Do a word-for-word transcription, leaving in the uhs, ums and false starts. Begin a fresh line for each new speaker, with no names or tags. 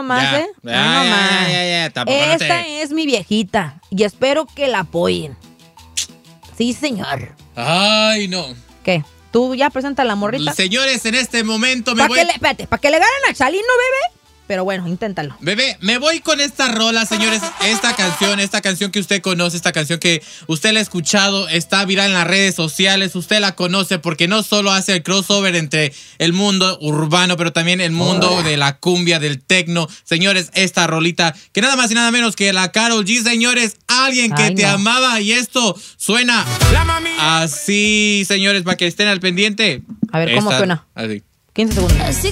nomás,
ya,
¿eh?
Ya,
Hoy nomás.
ya, ya, ya, tampoco no
Esta
te...
es mi viejita y espero que la apoyen. Sí, señor.
Ay, no.
¿Qué? ¿Tú ya presentas la morrita?
Señores, en este momento me
¿Para
voy...
que le, espérate, para que le ganen a Chalino, bebé? Pero bueno, inténtalo.
Bebé, me voy con esta rola, señores. Esta canción, esta canción que usted conoce, esta canción que usted la ha escuchado, está viral en las redes sociales. Usted la conoce porque no solo hace el crossover entre el mundo urbano, pero también el mundo Hola. de la cumbia, del tecno. Señores, esta rolita, que nada más y nada menos que la Karol G, señores. Alguien que Ay, te no. amaba, y esto suena así, señores, para que estén al pendiente.
A ver, ¿cómo
esta,
suena?
Así.
quince segundos.
Así